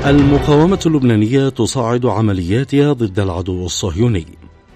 المقاومة اللبنانية تصاعد عملياتها ضد العدو الصهيوني.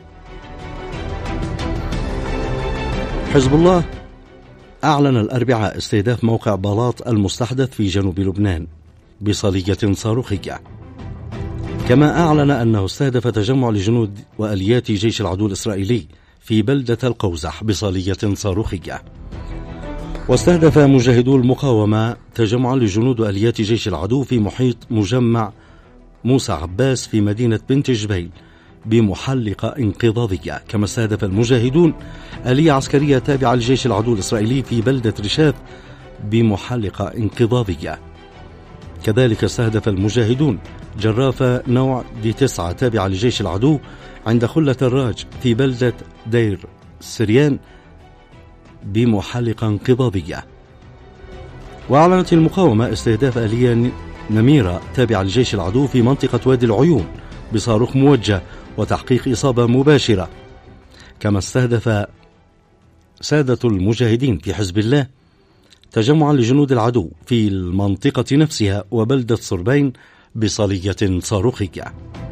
حزب الله أعلن الأربعاء استهداف موقع بلاط المستحدث في جنوب لبنان بصلية صاروخية، كما أعلن أنه استهدف تجمع لجنود وآليات جيش العدو الإسرائيلي في بلدة القوزح بصلية صاروخية. واستهدف مجاهدو المقاومة تجمع لجنود وآليات جيش العدو في محيط مجمع موسى عباس في مدينة بنت جبيل بمحلقة انقضاضية، كما استهدف المجاهدون آلية عسكرية تابعة لجيش العدو الإسرائيلي في بلدة رشاف بمحلقة انقضاضية. كذلك استهدف المجاهدون جرافة نوع D9 تابعة لجيش العدو عند خلة الراج في بلدة دير سريان بمحلقة انقضاضية. وأعلنت المقاومة استهداف آلية نميرة تابعة لجيش العدو في منطقة وادي العيون بصاروخ موجه وتحقيق إصابة مباشرة. كما استهدف سادة المجاهدين في حزب الله تجمعا لجنود العدو في المنطقة نفسها وبلدة صربين بصلية صاروخية.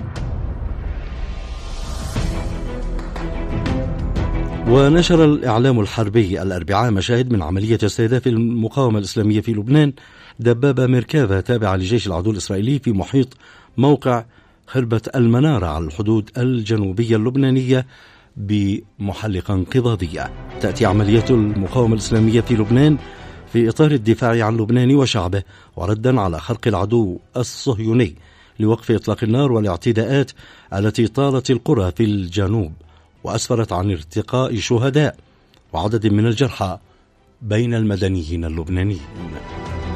ونشر الإعلام الحربي الأربعاء مشاهد من عملية استهداف المقاومة الإسلامية في لبنان دبابة ميركافا تابعة لجيش العدو الإسرائيلي في محيط موقع خربة المنارة على الحدود الجنوبية اللبنانية بمحلقة انقضاضية. تأتي عملية المقاومة الإسلامية في لبنان في إطار الدفاع عن لبنان وشعبه وردا على خرق العدو الصهيوني لوقف إطلاق النار والاعتداءات التي طالت القرى في الجنوب وأسفرت عن ارتقاء شهداء وعدد من الجرحى بين المدنيين اللبنانيين.